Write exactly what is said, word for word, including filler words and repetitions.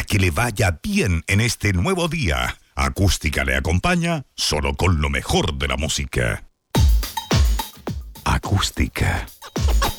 que le vaya bien en este nuevo día. Acústica le acompaña solo con lo mejor de la música. Acústica.